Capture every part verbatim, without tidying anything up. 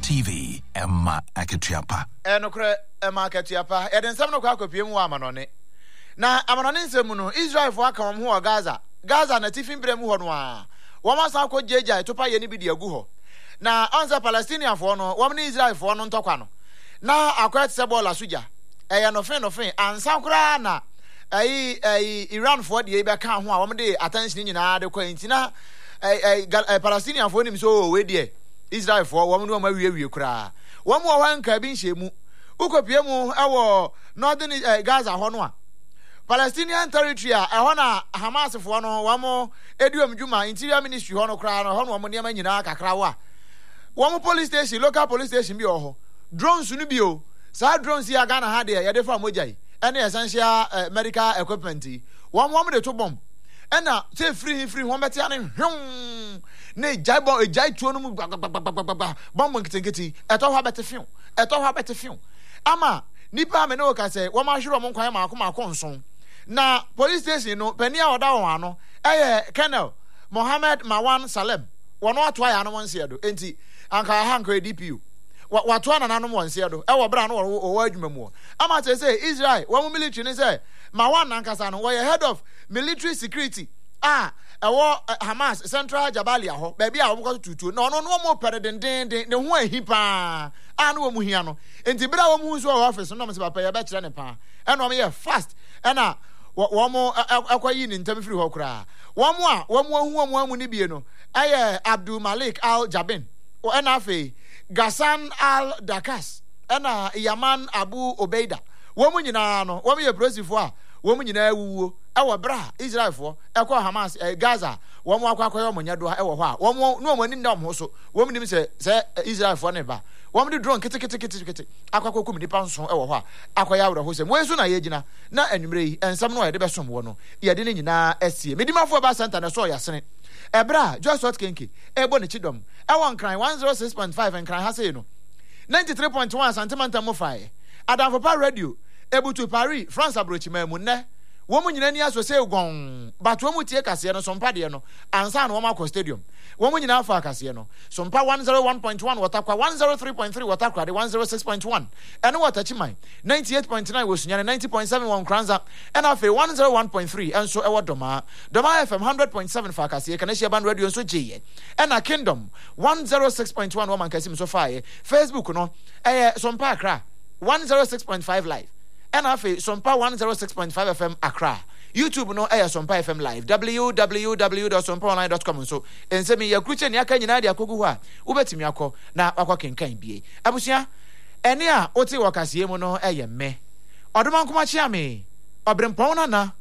T V, Emma Aketiapa. Enokre Emma Aketiapa. Eden sam no kwa kopie mu amanone. Na amanone nsem no Israel fo aka won ho Gaza. Gaza na tifin brem ho no a. Wo ma san ko jeja etopa ye ni bi de agu ho. Na onse Palestinian fo no, wo ne Israel fo no ntokwa no. Na akwet se bola suja. Eye no fin no fin ansan kura na ayi ayi Iran fo de e be ka ho a wo de attention nyina de kwa ntina ayi Palestinian fo nim so we de Israel for woman no ma wie kura woman wo hanka bi nhemu ukopie mu ewo northern uh, Gaza ho no a Palestinian territory a ho na Hamas fo no womo eduam djuma interior ministry ho no kura no ho no womo ne ma nyina kakra wa womo police station local police station bi ho drones nu bi o sa drones ya Ghana ha de ya de fa mojai ene essential uh, medical equipment womo womo de to bomb ena say free free ho beti ane hwum ne jaibo ejai tuo no mu bomb nketenketi eto ho beti fiu eto ho beti fiu ama nipa me no ka say wo ma hwero mo kwan ma akoma akonson na police station no pani a oda ho ano eye Colonel Mohammed Mawan Salem wono ato aya no wonse do enti anka hanka D P U wato ana nanom wonse do e wo bra no wo adwuma mu ama say say Israel wo military ne say Mawan nankasa no wo head of military security ah ewo Hamas Central Jabalia ho ba bia wo ko tutu no no no mo peredenden den ne ho ahi pa ah no wo mu hia no enti bra wo mu so office no mo se papa ya be kire ne pa e no mo ye fast e na wo mo akwayi ni ntam firi ho kura wo mo a wo mo ahu mo amu ni bie no aye Abdul Malik Al Jabin o e na fe Gassan Al Dakas e na Yaman Abu Obeida wo mo nyina no wo mo ye prosifo a wo mo nyina awuwo ewo bra Israel fo ekọ Hamas eh, Gaza wo mo akwa akwa mo nyado ewo ho a wo mo no mo ni ndam ho so wo mo nim se se Israel fo ne ba wo mo di drone kete kete kete kete akwa akwa kum ni panso ewo ho a akwa ya wura ho se mo enso na ye gina na anwumre yi ensam no ye de besom wo no ye de ne nyina asie medimafo ba center na so ya sene ebra just what kenke ebo ne chidom ewo nkran one oh six point five nkran ha se no ninety-three point one santimanta mo fae Adam for radio ebutu Paris France abrochima mu ne wo mu nyina ni aso se gon but wo mu tie kase no sompa de no ansa na wo makọ stadium wo mu nyina afa kase no sompa one oh one point one watakwa one oh three point three watakwa de one oh six point one eno watachiman ninety-eight point nine wo sunyane ninety point seven one kranza ena afa one oh one point three enso ewo doma doma F M one hundred point seven fa kase kana shia band radio enso jeye ena Kingdom one oh six point one wo man kase so fa ye Facebook no eh sompa akra one oh six point five live and afi Sompa one oh six point five F M Accra. YouTube no air Sompa F M live. w w w dot sompa online dot com so ense me yakruche ne aka nyina de akogu ho a ubetimi akọ na akwa kenkan bie. Abusia ene a oti wakasie mu no eye me. Odoma nkoma chia me. Obrempon na na.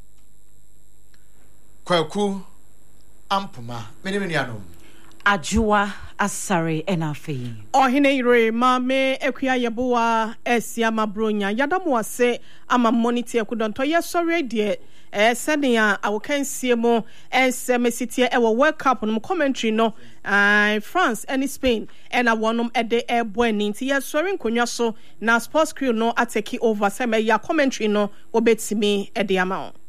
Kwaku ampuma. Meni meni anom. Ajua Asare enafe. Ohine ire mame ekuya yeboa esia mabronya yadamu ase ama monitor kudonto ye sorry de eh senia awokansie mo ense mesitie ewo World Cup no commentary no uh, France and Spain and a wonum ede ebo ani nti ye sorry nkonwa so na sports crew no ateki over se me ya commentary no obetimi ede ama